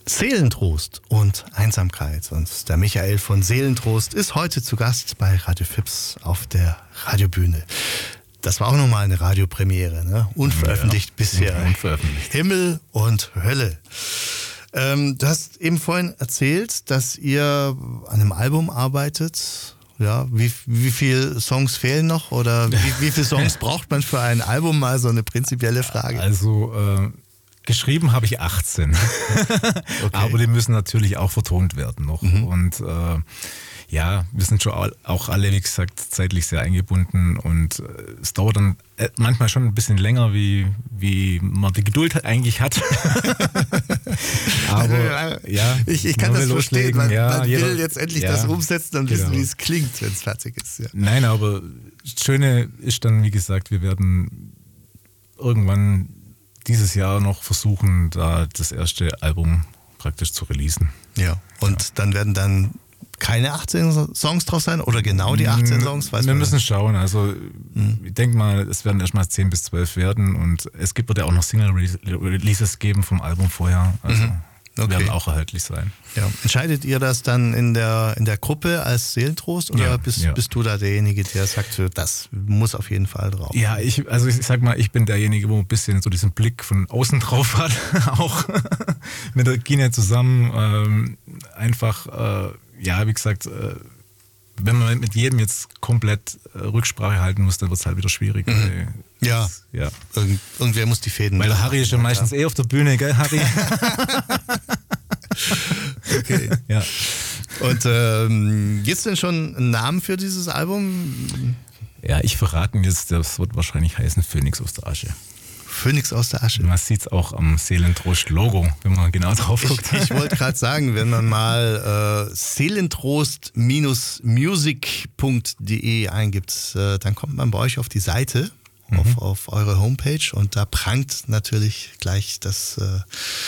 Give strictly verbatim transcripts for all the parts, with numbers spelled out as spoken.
Seelentrost und Einsamkeit. Und der Michael von Seelentrost ist heute zu Gast bei Radio Fips auf der Radiobühne. Das war auch nochmal eine Radiopremiere, ne? Unveröffentlicht ja, bisher. Unveröffentlicht. Himmel und Hölle. Ähm, du hast eben vorhin erzählt, dass ihr an einem Album arbeitet. Ja, wie, wie viele Songs fehlen noch? Oder wie, wie viele Songs braucht man für ein Album? Mal so eine prinzipielle Frage. Also, äh, geschrieben habe ich achtzehn. Okay. Aber die müssen natürlich auch vertont werden noch. Mhm. Und äh, ja, wir sind schon auch alle, wie gesagt, zeitlich sehr eingebunden und es dauert dann manchmal schon ein bisschen länger, wie, wie man die Geduld eigentlich hat. Aber ja, ich, ich kann das verstehen, man, ja, man jeder, will jetzt endlich ja, das umsetzen und wissen, genau. wie es klingt, wenn es fertig ist. Ja. Nein, aber das Schöne ist dann, wie gesagt, wir werden irgendwann dieses Jahr noch versuchen, da das erste Album praktisch zu releasen. Ja, und ja. dann werden dann keine achtzehn Songs drauf sein oder genau die achtzehn Songs? Weiß wir man müssen nicht. schauen. Also mhm. ich denke mal, es werden erstmal zehn bis zwölf werden und es gibt wird ja auch noch Single-Releases geben vom Album vorher. Also mhm. okay. werden auch erhältlich sein. Ja. Entscheidet ihr das dann in der, in der Gruppe als Seelentrost oder ja, bist, ja. bist du da derjenige, der sagt, das muss auf jeden Fall drauf? Ja, ich, also ich sag mal, ich bin derjenige, wo ein bisschen so diesen Blick von außen drauf hat, auch mit der Gine zusammen. Ähm, einfach, äh, ja, wie gesagt, äh, wenn man mit jedem jetzt komplett äh, Rücksprache halten muss, dann wird es halt wieder schwierig. Mhm. Weil, ja, das, ja. Irgend, irgendwer muss die Fäden. Weil der Harry ist ja meistens eh auf der Bühne, gell, Harry? Okay. Ja. Und ähm, gibt es denn schon einen Namen für dieses Album? Ja, ich verrate jetzt, das wird wahrscheinlich heißen Phönix aus der Asche. Phönix aus der Asche. Man sieht es auch am Seelentrost-Logo, wenn man genau drauf guckt. Ich, ich wollte gerade sagen, wenn man mal äh, seelentrost music punkt de eingibt, äh, dann kommt man bei euch auf die Seite, mhm. auf, auf eure Homepage und da prangt natürlich gleich das äh,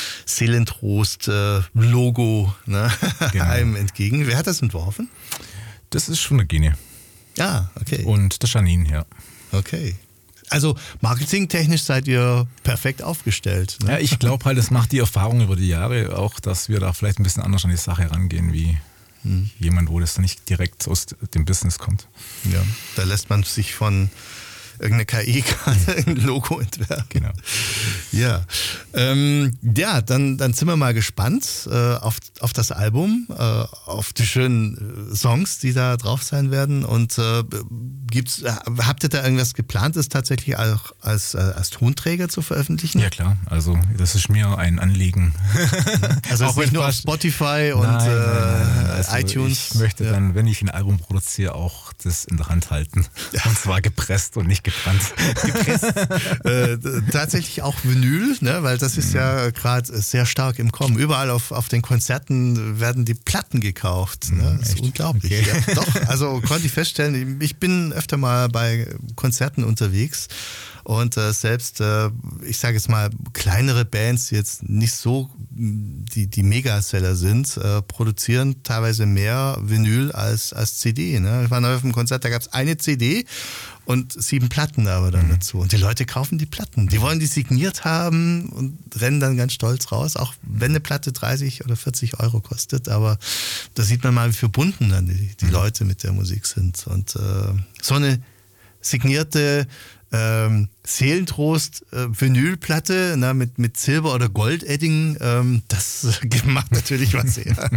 Seelentrost-Logo äh, ne, genau. einem entgegen. Wer hat das entworfen? Das ist von der Gine. Ja, okay. Und der Janine, ja. Okay. Also marketingtechnisch seid ihr perfekt aufgestellt. Ne? Ja, ich glaube halt, das macht die Erfahrung über die Jahre auch, dass wir da vielleicht ein bisschen anders an die Sache rangehen, wie hm. jemand, wo das nicht direkt aus dem Business kommt. Ja, da lässt man sich von irgendeine K I gerade ein Logo entwerfen. Genau. Ja, ähm, ja dann, dann sind wir mal gespannt äh, auf, auf das Album, äh, auf die schönen Songs, die da drauf sein werden. Und äh, gibt's, habt ihr da irgendwas geplant, ist tatsächlich auch als, als Tonträger zu veröffentlichen? Ja klar, also das ist mir ein Anliegen. Also auch nicht nur auf Spotify und nein, äh, nein, nein. Also iTunes? Ich möchte ja. dann, wenn ich ein Album produziere, auch das in der Hand halten. Ja. Und zwar gepresst und nicht gebrannt. Gepresst. äh, tatsächlich auch Vinyl, ne? Weil das ist ja gerade sehr stark im Kommen. Überall auf, auf den Konzerten werden die Platten gekauft. Ne? Das ist Echt? unglaublich. Okay. Ja, doch, also konnte ich feststellen, ich bin öfter mal bei Konzerten unterwegs. Und äh, selbst, äh, ich sage jetzt mal, kleinere Bands, die jetzt nicht so die, die Megaseller sind, äh, produzieren teilweise mehr Vinyl als, als C D. Ne? Ich war neulich auf einem Konzert, da gab es eine C D und sieben Platten aber dann mhm. dazu. Und die Leute kaufen die Platten. Die wollen die signiert haben und rennen dann ganz stolz raus, auch wenn eine Platte dreißig oder vierzig Euro kostet. Aber da sieht man mal, wie verbunden dann die, die mhm. Leute mit der Musik sind. Und äh, so eine signierte Ähm, Seelentrost äh, Vinylplatte na, mit, mit Silber- oder Goldedding, ähm, das macht natürlich was her.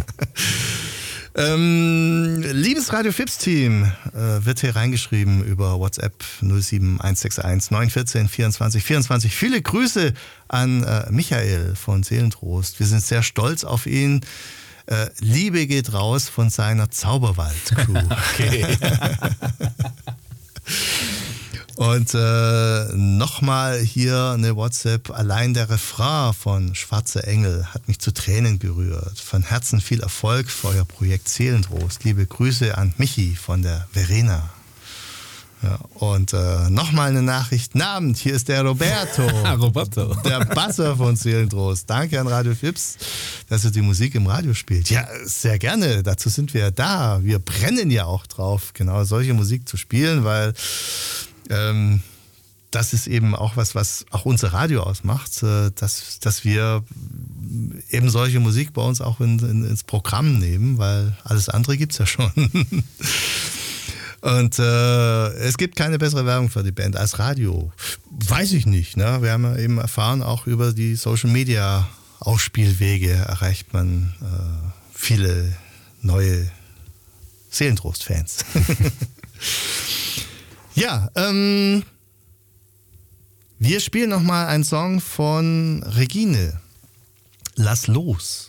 ähm, liebes Radio Fips Team, äh, wird hier reingeschrieben über WhatsApp null sieben eins sechs eins neun eins vier vierundzwanzig vierundzwanzig. Viele Grüße an äh, Michael von Seelentrost. Wir sind sehr stolz auf ihn. Äh, Liebe geht raus von seiner Zauberwald-Crew. Okay. Und äh, nochmal hier eine WhatsApp. Allein der Refrain von Schwarze Engel hat mich zu Tränen gerührt. Von Herzen viel Erfolg für euer Projekt Seelentrost. Liebe Grüße an Michi von der Verena. Ja, und äh, nochmal eine Nachricht. Guten Abend, hier ist der Roberto. Roberto. Der Basser von Seelentrost. Danke an Radio Fips, dass ihr die Musik im Radio spielt. Ja, sehr gerne. Dazu sind wir ja da. Wir brennen ja auch drauf, genau solche Musik zu spielen, weil Ähm, das ist eben auch was, was auch unser Radio ausmacht, äh, dass, dass wir eben solche Musik bei uns auch in, in, ins Programm nehmen, weil alles andere gibt es ja schon. Und äh, es gibt keine bessere Werbung für die Band als Radio. Weiß ich nicht. Ne? Wir haben ja eben erfahren, auch über die Social Media Ausspielwege erreicht man äh, viele neue Seelentrost-Fans. Ja, ähm, wir spielen nochmal einen Song von Regine. Lass los.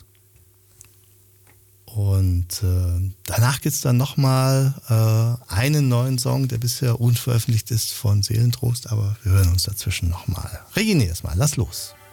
Und äh, danach gibt es dann nochmal äh, einen neuen Song, der bisher unveröffentlicht ist von Seelentrost, aber wir hören uns dazwischen nochmal. Regine erstmal, lass los.